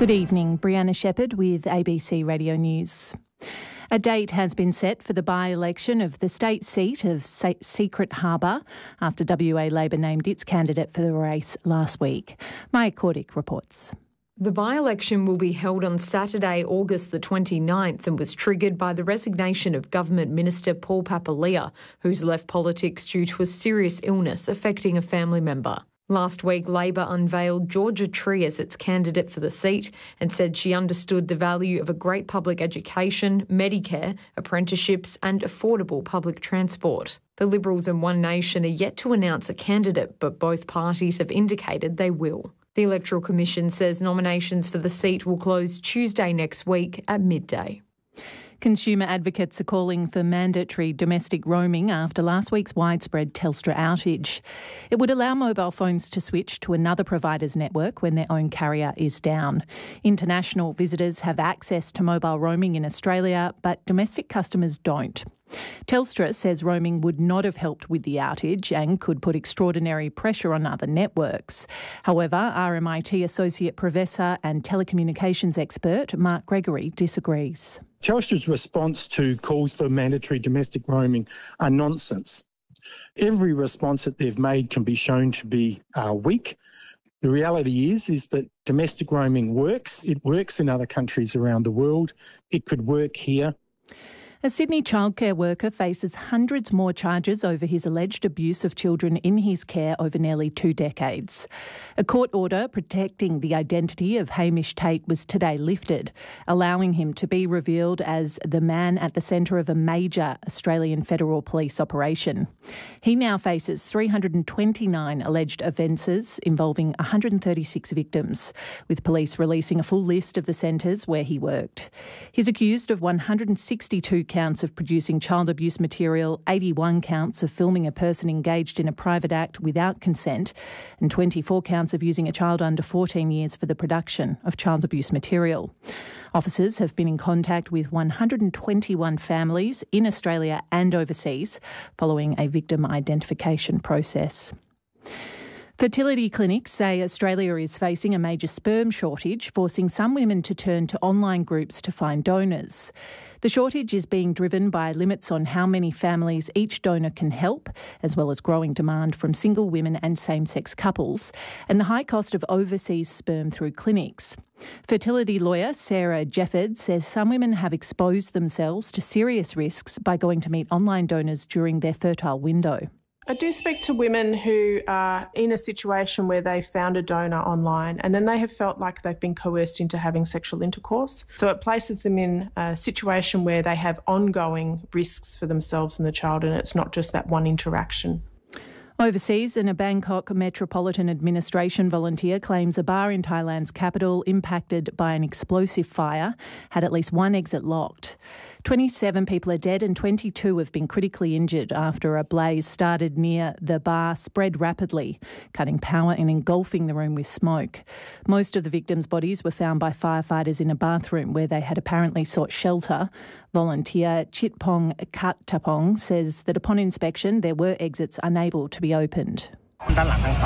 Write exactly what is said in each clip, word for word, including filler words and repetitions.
Good evening, Brianna Shepherd with A B C Radio News. A date has been set for the by-election of the state seat of Secret Harbour after W A Labor named its candidate for the race last week. Maya Kordick reports. The by-election will be held on Saturday, August the twenty-ninth, and was triggered by the resignation of Government Minister Paul Papalia, who's left politics due to a serious illness affecting a family member. Last week, Labor unveiled Georgia Tree as its candidate for the seat and said she understood the value of a great public education, Medicare, apprenticeships and affordable public transport. The Liberals and One Nation are yet to announce a candidate, but both parties have indicated they will. The Electoral Commission says nominations for the seat will close Tuesday next week at midday. Consumer advocates are calling for mandatory domestic roaming after last week's widespread Telstra outage. It would allow mobile phones to switch to another provider's network when their own carrier is down. International visitors have access to mobile roaming in Australia, but domestic customers don't. Telstra says roaming would not have helped with the outage and could put extraordinary pressure on other networks. However, R M I T Associate Professor and telecommunications expert Mark Gregory disagrees. Telstra's response to calls for mandatory domestic roaming are nonsense. Every response that they've made can be shown to be uh, weak. The reality is, is that domestic roaming works. It works in other countries around the world. It could work here. A Sydney childcare worker faces hundreds more charges over his alleged abuse of children in his care over nearly two decades. A court order protecting the identity of Hamish Tate was today lifted, allowing him to be revealed as the man at the centre of a major Australian Federal Police operation. He now faces three hundred twenty-nine alleged offences involving one hundred thirty-six victims, with police releasing a full list of the centres where he worked. He's accused of one hundred sixty-two counts of producing child abuse material, eighty-one counts of filming a person engaged in a private act without consent, and twenty-four counts of using a child under fourteen years for the production of child abuse material. Officers have been in contact with one hundred twenty-one families in Australia and overseas following a victim identification process. Fertility clinics say Australia is facing a major sperm shortage, forcing some women to turn to online groups to find donors. The shortage is being driven by limits on how many families each donor can help, as well as growing demand from single women and same-sex couples, and the high cost of overseas sperm through clinics. Fertility lawyer Sarah Jefford says some women have exposed themselves to serious risks by going to meet online donors during their fertile window. I do speak to women who are in a situation where they found a donor online and then they have felt like they've been coerced into having sexual intercourse. So it places them in a situation where they have ongoing risks for themselves and the child, and it's not just that one interaction. Overseas, and a Bangkok Metropolitan Administration volunteer claims a bar in Thailand's capital, impacted by an explosive fire, had at least one exit locked. twenty-seven people are dead and twenty-two have been critically injured after a blaze started near the bar spread rapidly, cutting power and engulfing the room with smoke. Most of the victims' bodies were found by firefighters in a bathroom where they had apparently sought shelter. Volunteer Chitpong Kattapong says that upon inspection there were exits unable to be opened. At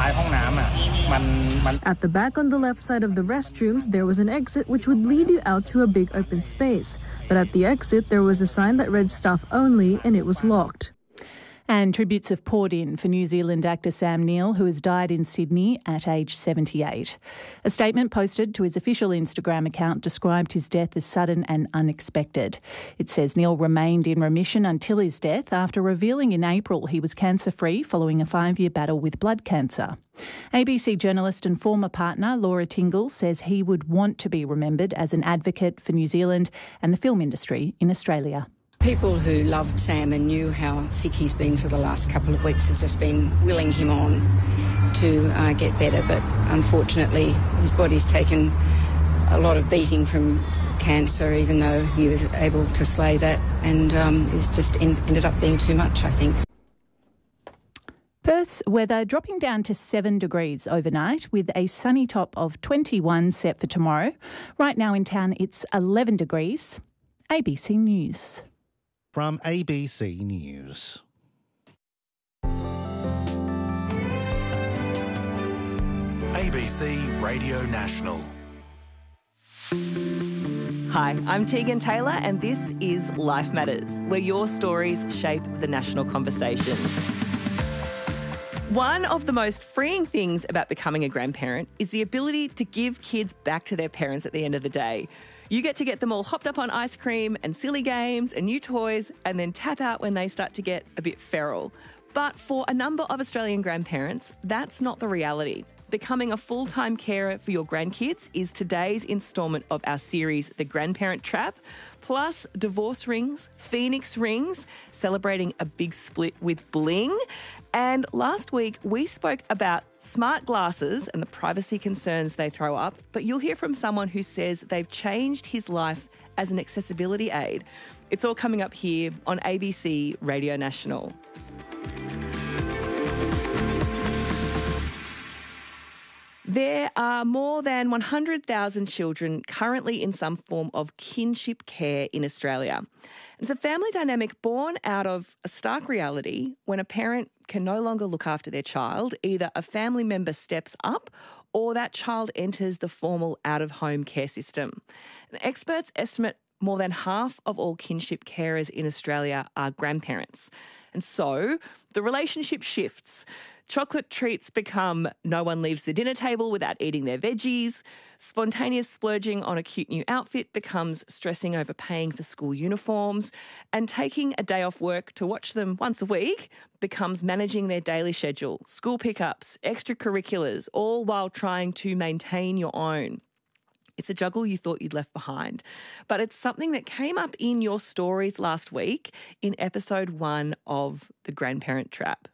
the back on the left side of the restrooms, there was an exit which would lead you out to a big open space. But at the exit, there was a sign that read staff only, and it was locked. And tributes have poured in for New Zealand actor Sam Neill, who has died in Sydney at age seventy-eight. A statement posted to his official Instagram account described his death as sudden and unexpected. It says Neill remained in remission until his death after revealing in April he was cancer-free following a five-year battle with blood cancer. A B C journalist and former partner Laura Tingle says he would want to be remembered as an advocate for New Zealand and the film industry in Australia. People who loved Sam and knew how sick he's been for the last couple of weeks have just been willing him on to uh, get better, but unfortunately his body's taken a lot of beating from cancer, even though he was able to slay that, and um, it was just en- ended up being too much, I think. Perth's weather dropping down to seven degrees overnight with a sunny top of twenty-one set for tomorrow. Right now in town it's eleven degrees. A B C News. From A B C News. A B C Radio National. Hi, I'm Tegan Taylor and this is Life Matters, where your stories shape the national conversation. One of the most freeing things about becoming a grandparent is the ability to give kids back to their parents at the end of the day. You get to get them all hopped up on ice cream and silly games and new toys and then tap out when they start to get a bit feral. But for a number of Australian grandparents, that's not the reality. Becoming a full-time carer for your grandkids is today's instalment of our series, The Grandparent Trap, plus divorce rings, Phoenix rings, celebrating a big split with bling. And last week, we spoke about smart glasses and the privacy concerns they throw up, but you'll hear from someone who says they've changed his life as an accessibility aid. It's all coming up here on A B C Radio National. There are more than one hundred thousand children currently in some form of kinship care in Australia. It's a family dynamic born out of a stark reality when a parent can no longer look after their child. Either a family member steps up or that child enters the formal out-of-home care system. And experts estimate more than half of all kinship carers in Australia are grandparents. And so the relationship shifts. Chocolate treats become no one leaves the dinner table without eating their veggies. Spontaneous splurging on a cute new outfit becomes stressing over paying for school uniforms. And taking a day off work to watch them once a week becomes managing their daily schedule, school pickups, extracurriculars, all while trying to maintain your own. It's a juggle you thought you'd left behind. But it's something that came up in your stories last week in episode one of The Grandparent Trap.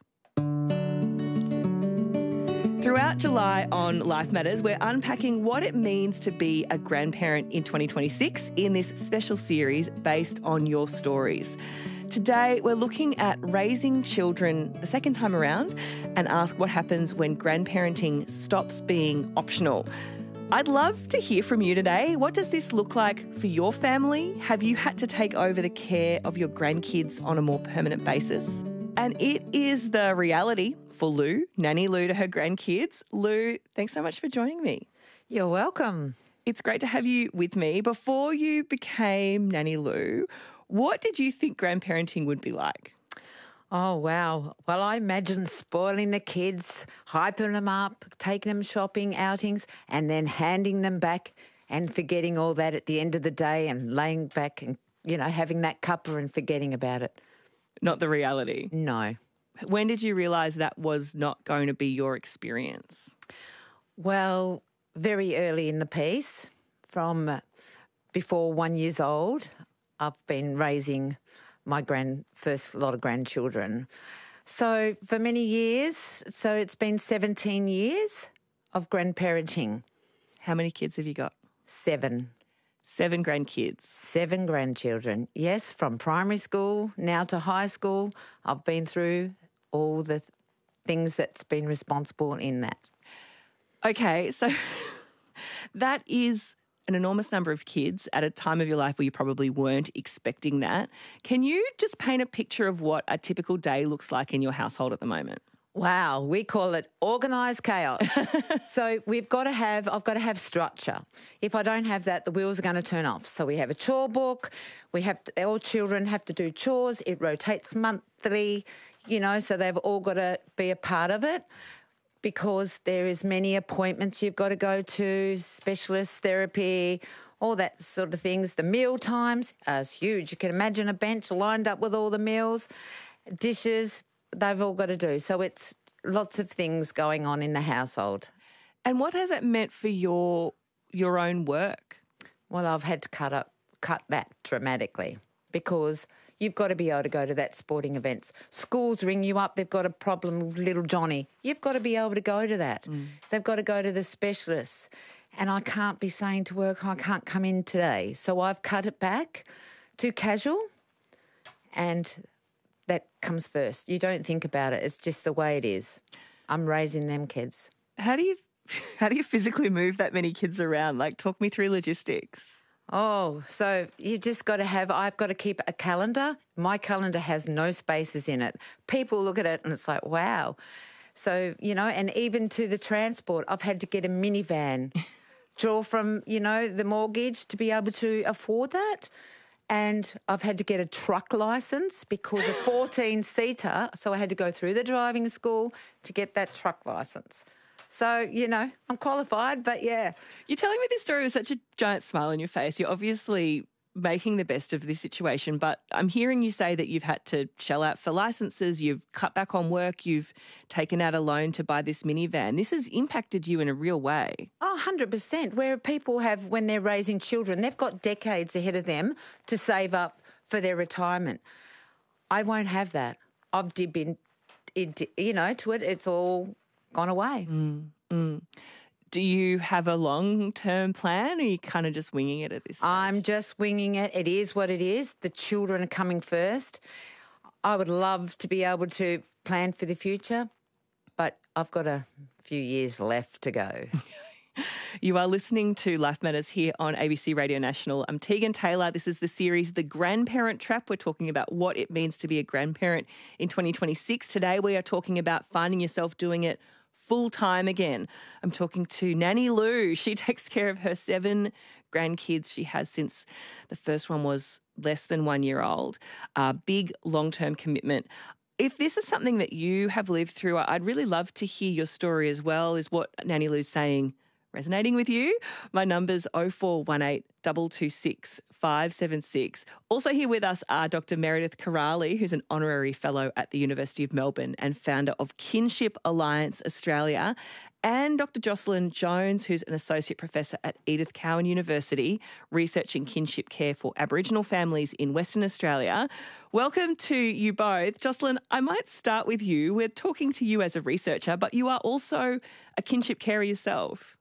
Throughout July on Life Matters, we're unpacking what it means to be a grandparent in twenty twenty-six in this special series based on your stories. Today, we're looking at raising children the second time around and ask what happens when grandparenting stops being optional. I'd love to hear from you today. What does this look like for your family? Have you had to take over the care of your grandkids on a more permanent basis? And it is the reality for Lou, Nanny Lou to her grandkids. Lou, thanks so much for joining me. You're welcome. It's great to have you with me. Before you became Nanny Lou, what did you think grandparenting would be like? Oh, wow. Well, I imagine spoiling the kids, hyping them up, taking them shopping, outings, and then handing them back and forgetting all that at the end of the day and laying back and, you know, having that cuppa and forgetting about it. Not the reality? No. When did you realise that was not going to be your experience? Well, very early in the piece, from before one years old, I've been raising my grand first lot of grandchildren. So for many years, so it's been seventeen years of grandparenting. How many kids have you got? Seven. Seven grandkids. Seven grandchildren. Yes, from primary school now to high school. I've been through all the things that's been responsible in that. Okay, so that is an enormous number of kids at a time of your life where you probably weren't expecting that. Can you just paint a picture of what a typical day looks like in your household at the moment? Wow, we call it organised chaos. So we've got to have, I've got to have structure. If I don't have that, the wheels are going to turn off. So we have a chore book. We have to, all children have to do chores. It rotates monthly, you know, so they've all got to be a part of it because there is many appointments you've got to go to, specialist therapy, all that sort of things. The meal times are huge. You can imagine a bench lined up with all the meals, dishes, they've all got to do. So it's lots of things going on in the household. And what has it meant for your your own work? Well, I've had to cut up, cut that dramatically because you've got to be able to go to that sporting events. Schools ring you up, they've got a problem with little Johnny. You've got to be able to go to that. Mm. They've got to go to the specialists. And I can't be saying to work, I can't come in today. So I've cut it back to casual and that comes first. You don't think about it. It's just the way it is. I'm raising them kids. How do you how do you physically move that many kids around? Like, talk me through logistics. Oh, so you just got to have, I've got to keep a calendar. My calendar has no spaces in it. People look at it and it's like, wow. So, you know, and even to the transport, I've had to get a minivan draw from, you know, the mortgage to be able to afford that. And I've had to get a truck licence because a fourteen-seater, so I had to go through the driving school to get that truck licence. So, you know, I'm qualified, but yeah. You're telling me this story with such a giant smile on your face. You're obviously making the best of this situation, but I'm hearing you say that you've had to shell out for licences, you've cut back on work, you've taken out a loan to buy this minivan. This has impacted you in a real way. Oh, one hundred percent. Where people have, when they're raising children, they've got decades ahead of them to save up for their retirement. I won't have that. I've been, you know, to it, it's all gone away. Mm, mm. Do you have a long-term plan, or are you kind of just winging it at this stage? I'm just winging it. It is what it is. The children are coming first. I would love to be able to plan for the future, but I've got a few years left to go. You are listening to Life Matters here on A B C Radio National. I'm Tegan Taylor. This is the series The Grandparent Trap. We're talking about what it means to be a grandparent in twenty twenty-six. Today we are talking about finding yourself doing it full-time again. I'm talking to Nanny Lou. She takes care of her seven grandkids she has since the first one was less than one year old. A big long-term commitment. If this is something that you have lived through, I'd really love to hear your story as well. Is what Nanny Lou's saying resonating with you? My number's oh four one eight, two two six, five seven six. Also here with us are Doctor Meredith Kiraly, who's an honorary fellow at the University of Melbourne and founder of Kinship Alliance Australia, and Doctor Jocelyn Jones, who's an associate professor at Edith Cowan University, researching kinship care for Aboriginal families in Western Australia. Welcome to you both. Jocelyn, I might start with you. We're talking to you as a researcher, but you are also a kinship carer yourself.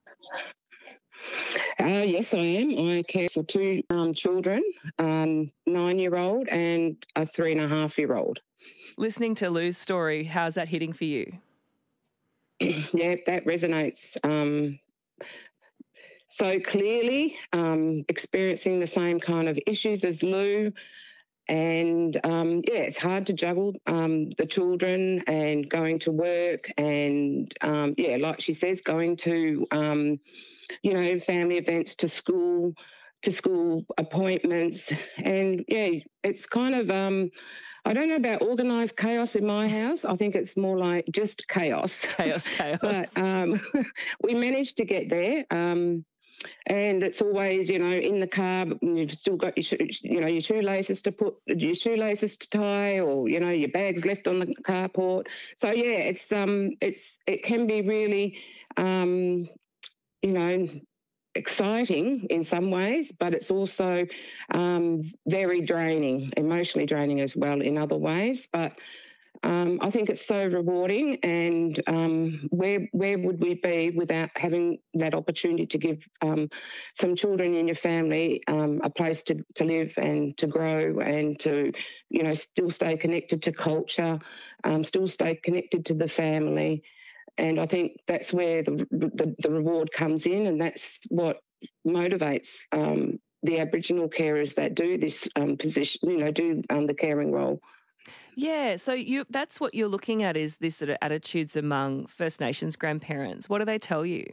Uh, yes, I am. I care for two um, children, um, nine-year-old and a three-and-a-half-year-old. Listening to Lou's story, how's that hitting for you? Yeah, that resonates um, so clearly, um, experiencing the same kind of issues as Lou. And, um, yeah, it's hard to juggle um, the children and going to work and, um, yeah, like she says, going to, um, you know, family events, to school, to school appointments. And, yeah, it's kind of, um, I don't know about organised chaos in my house. I think it's more like just chaos. Chaos, chaos. But um, we managed to get there. Um And it's always, you know, in the car, you've still got your, you know, your shoelaces to put, your shoelaces to tie, or, you know, your bags left on the carport. So yeah, it's um, it's it can be really, um, you know, exciting in some ways, but it's also um, very draining, emotionally draining as well in other ways. But Um, I think it's so rewarding, and um, where where would we be without having that opportunity to give um, some children in your family um, a place to, to live and to grow and to, you know, still stay connected to culture, um, still stay connected to the family. And I think that's where the the, the reward comes in, and that's what motivates um, the Aboriginal carers that do this um, position, you know, do um, the caring role. Yeah, so you that's what you're looking at, is this sort of attitudes among First Nations grandparents. What do they tell you?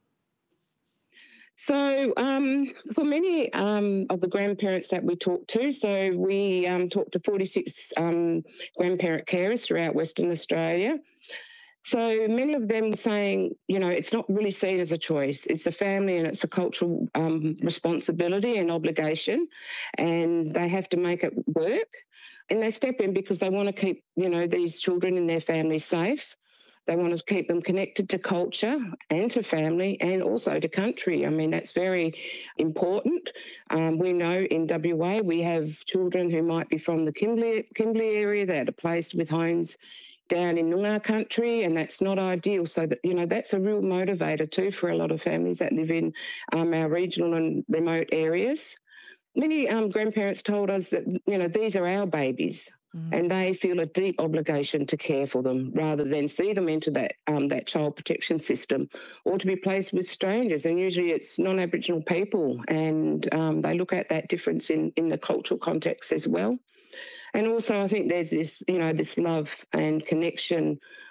So um, for many um, of the grandparents that we talk to, so we um, talk to forty-six um, grandparent carers throughout Western Australia. So many of them saying, you know, it's not really seen as a choice. It's a family and it's a cultural um, responsibility and obligation, and they have to make it work. And they step in because they want to keep, you know, these children and their families safe. They want to keep them connected to culture and to family and also to country. I mean, that's very important. Um, we know in W A we have children who might be from the Kimberley, Kimberley area that are placed with homes down in Noongar country, and that's not ideal. So, that, you know, that's a real motivator too for a lot of families that live in um, our regional and remote areas. Many um, grandparents told us that, you know, these are our babies, mm. and they feel a deep obligation to care for them rather than see them into that um, that child protection system or to be placed with strangers. And usually it's non-Aboriginal people, and um, they look at that difference in, in the cultural context as well. And also I think there's this, you know, this love and connection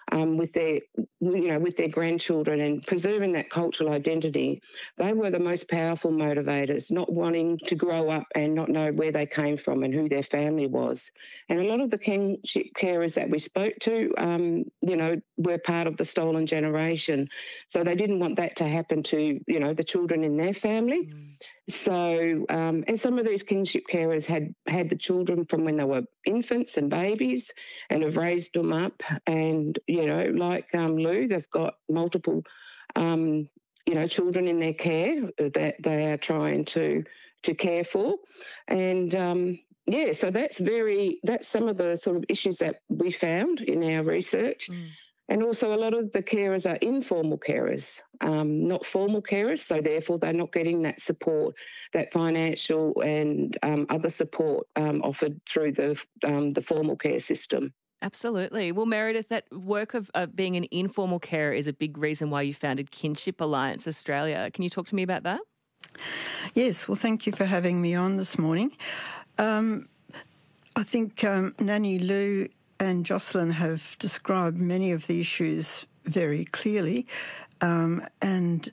um, with their, you know, with their grandchildren and preserving that cultural identity. They were the most powerful motivators, not wanting to grow up and not know where they came from and who their family was. And a lot of the kinship carers that we spoke to, um, you know, were part of the stolen generation. So they didn't want that to happen to, you know, the children in their family. Mm. So, um, and some of these kinship carers had had the children from when they were infants and babies and have raised them up. And, you know, like um, Lou, they've got multiple, um, you know, children in their care that they are trying to to care for. And, um, yeah, so that's very, that's some of the sort of issues that we found in our research. Mm. And also a lot of the carers are informal carers, um, not formal carers, so therefore they're not getting that support, that financial and um, other support um, offered through the um, the formal care system. Absolutely. Well, Meredith, that work of, of being an informal carer is a big reason why you founded Kinship Alliance Australia. Can you talk to me about that? Yes, well, thank you for having me on this morning. Um, I think um, Nanny Lou and Jocelyn have described many of the issues very clearly, um, and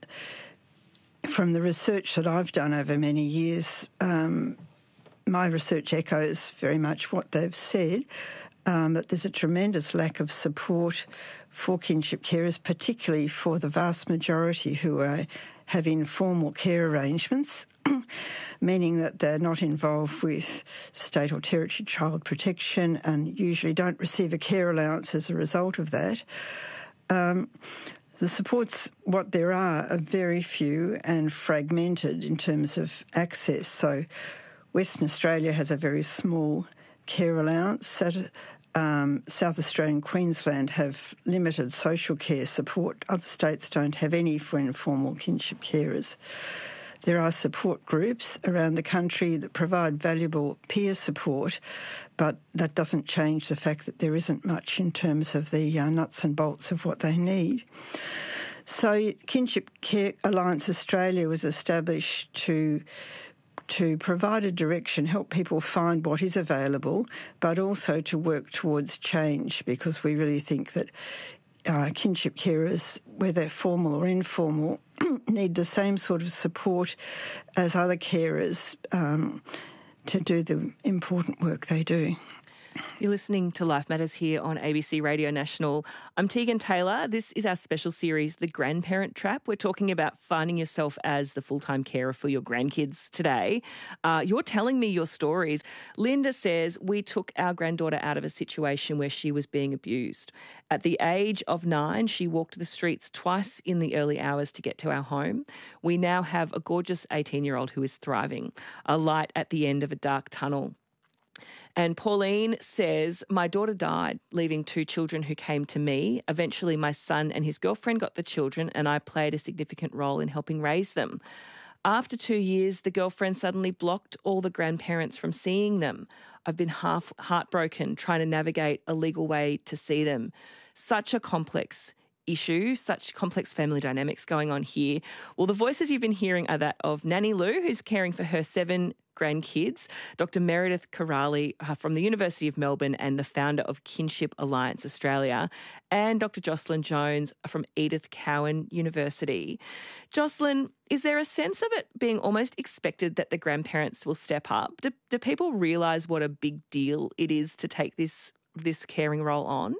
from the research that I've done over many years, um, my research echoes very much what they've said, um, that there's a tremendous lack of support for kinship carers, particularly for the vast majority who are, have informal care arrangements, meaning that they're not involved with state or territory child protection and usually don't receive a care allowance as a result of that. Um, the supports, what there are, are very few and fragmented in terms of access. So Western Australia has a very small care allowance. Um, South Australia and Queensland have limited social care support. Other states don't have any for informal kinship carers. There are support groups around the country that provide valuable peer support, but that doesn't change the fact that there isn't much in terms of the uh, nuts and bolts of what they need. So Kinship Care Alliance Australia was established to to provide a direction, help people find what is available, but also to work towards change, because we really think that uh, kinship carers, whether formal or informal, need the same sort of support as other carers um, to do the important work they do. You're listening to Life Matters here on A B C Radio National. I'm Tegan Taylor. This is our special series, The Grandparent Trap. We're talking about finding yourself as the full-time carer for your grandkids today. Uh, you're telling me your stories. Linda says, we took our granddaughter out of a situation where she was being abused. At the age of nine, she walked the streets twice in the early hours to get to our home. We now have a gorgeous eighteen-year-old who is thriving, a light at the end of a dark tunnel. And Pauline says, my daughter died, leaving two children who came to me. Eventually, my son and his girlfriend got the children, and I played a significant role in helping raise them. After two years, the girlfriend suddenly blocked all the grandparents from seeing them. I've been half heartbroken trying to navigate a legal way to see them. Such a complex issue, such complex family dynamics going on here. Well, the voices you've been hearing are that of Nanny Lou, who's caring for her seven grandkids, Doctor Meredith Kiraly uh, from the University of Melbourne and the founder of Kinship Alliance Australia, and Doctor Jocelyn Jones from Edith Cowan University. Jocelyn, is there a sense of it being almost expected that the grandparents will step up? Do, do people realise what a big deal it is to take this this caring role on?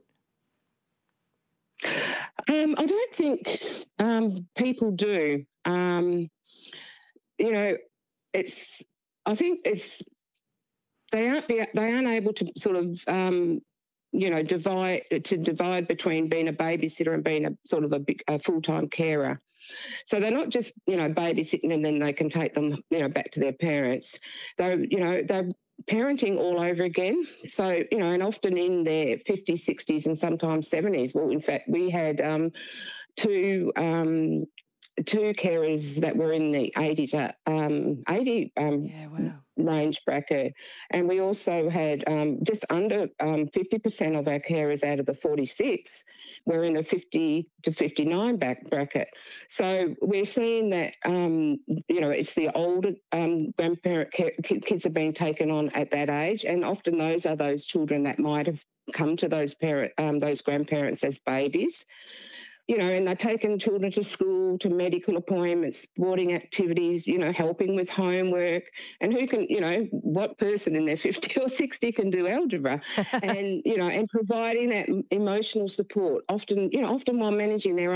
Um, I don't think um, people do. Um, you know, it's. I think it's. They aren't. They aren't able to sort of, um, you know, divide to divide between being a babysitter and being a sort of a, big, a full-time carer. So they're not just, you know, babysitting and then they can take them, you know, back to their parents. They're, you know, they're parenting all over again. So, you know, and often in their fifties, sixties and sometimes seventies. Well, in fact, we had um, two um, two carers that were in the eighty to um, eighty um, yeah, wow. range bracket. And we also had um, just under um, fifty percent of our carers out of the forty-six we're in a fifty to fifty-nine back bracket. So we're seeing that, um, you know, it's the older um, grandparent care, kids are being taken on at that age, and often those are those children that might have come to those parent, um, those grandparents as babies. You know, and they're taking children to school, to medical appointments, sporting activities, you know, helping with homework. And who can, you know, what person in their fifty or sixty can do algebra? And, you know, and providing that emotional support, often, you know, often while managing their